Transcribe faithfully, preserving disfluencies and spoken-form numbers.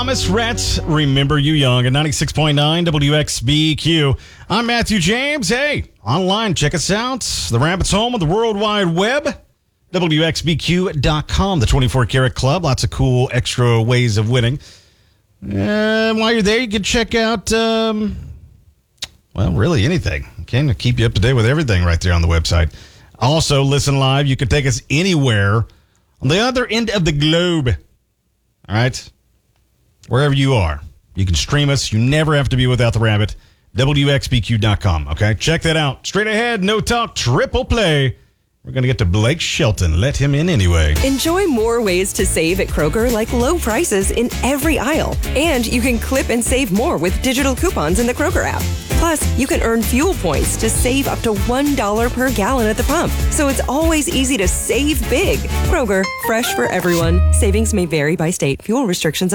Thomas Rhett, Remember You Young at ninety-six point nine W X B Q. I'm Matthew James. Hey, online, check us out. The Rabbit's home of the World Wide Web, W X B Q dot com, the twenty-four karat club. Lots of cool extra ways of winning. And while you're there, you can check out, um, well, really anything. Can keep you up to date with everything right there on the website. Also, listen live. You can take us anywhere on the other end of the globe. All right? Wherever you are, you can stream us. You never have to be without the Rabbit. W X B Q dot com. Okay? Check that out. Straight ahead, no talk, triple play. We're going to get to Blake Shelton. Let him in anyway. Enjoy more ways to save at Kroger, like low prices in every aisle. And you can clip and save more with digital coupons in the Kroger app. Plus, you can earn fuel points to save up to one dollar per gallon at the pump. So it's always easy to save big. Kroger, fresh for everyone. Savings may vary by state. Fuel restrictions